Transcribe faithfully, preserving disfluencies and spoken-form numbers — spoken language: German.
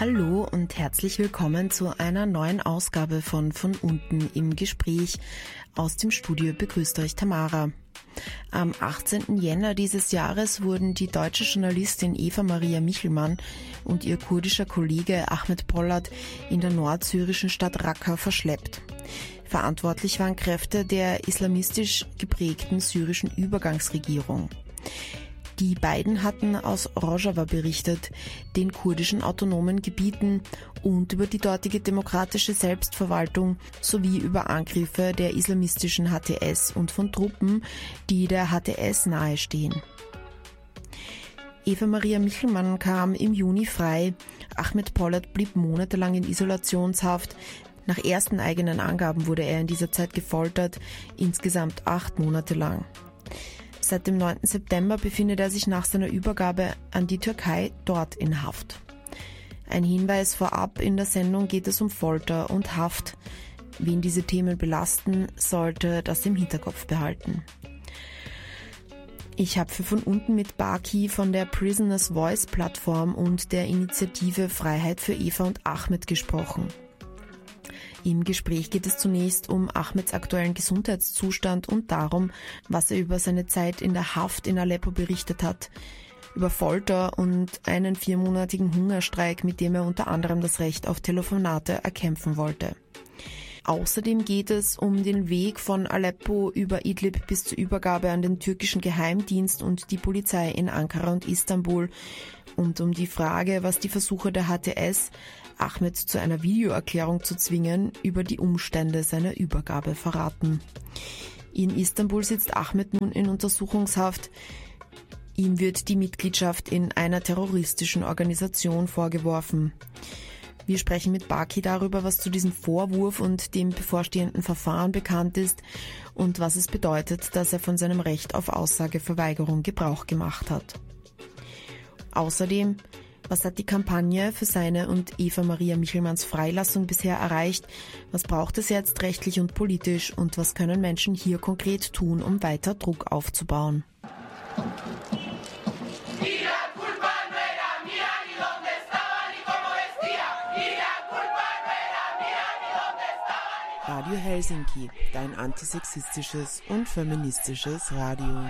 Hallo und herzlich willkommen zu einer neuen Ausgabe von Von unten im Gespräch. Aus dem Studio begrüßt euch Tamara. Am achtzehnten Jänner dieses Jahres wurden die deutsche Journalistin Eva Maria Michelmann und ihr kurdischer Kollege Ahmet Polat in der nordsyrischen Stadt Raqqa verschleppt. Verantwortlich waren Kräfte der islamistisch geprägten syrischen Übergangsregierung. Die beiden hatten aus Rojava berichtet, den kurdischen autonomen Gebieten, und über die dortige demokratische Selbstverwaltung sowie über Angriffe der islamistischen H T S und von Truppen, die der H T S nahestehen. Eva Maria Michelmann kam im Juni frei. Ahmet Polat blieb monatelang in Isolationshaft. Nach ersten eigenen Angaben wurde er in dieser Zeit gefoltert, insgesamt acht Monate lang. Seit dem neunten September befindet er sich nach seiner Übergabe an die Türkei dort in Haft. Ein Hinweis vorab: in der Sendung geht es um Folter und Haft. Wen diese Themen belasten, sollte das im Hinterkopf behalten. Ich habe für Von unten mit Baki von der Prisoners Voice Plattform und der Initiative Freiheit für Eva und Ahmet gesprochen. Im Gespräch geht es zunächst um Ahmets aktuellen Gesundheitszustand und darum, was er über seine Zeit in der Haft in Aleppo berichtet hat, über Folter und einen viermonatigen Hungerstreik, mit dem er unter anderem das Recht auf Telefonate erkämpfen wollte. Außerdem geht es um den Weg von Aleppo über Idlib bis zur Übergabe an den türkischen Geheimdienst und die Polizei in Ankara und Istanbul und um die Frage, was die Versuche der H T S, Ahmet zu einer Videoerklärung zu zwingen, über die Umstände seiner Übergabe verraten. In Istanbul sitzt Ahmet nun in Untersuchungshaft. Ihm wird die Mitgliedschaft in einer terroristischen Organisation vorgeworfen. Wir sprechen mit Baki darüber, was zu diesem Vorwurf und dem bevorstehenden Verfahren bekannt ist und was es bedeutet, dass er von seinem Recht auf Aussageverweigerung Gebrauch gemacht hat. Außerdem: Was hat die Kampagne für seine und Eva Maria Michelmanns Freilassung bisher erreicht? Was braucht es jetzt rechtlich und politisch? Und was können Menschen hier konkret tun, um weiter Druck aufzubauen? Radio Helsinki, dein antisexistisches und feministisches Radio.